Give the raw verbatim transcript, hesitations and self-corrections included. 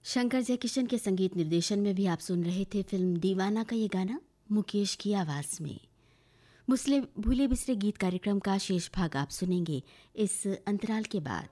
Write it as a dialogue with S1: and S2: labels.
S1: शंकर जयकिशन के संगीत निर्देशन में भी आप सुन रहे थे फिल्म दीवाना का ये गाना मुकेश की आवाज में। मुसले भूले बिसरे गीत कार्यक्रम का शेष भाग आप सुनेंगे इस अंतराल के बाद।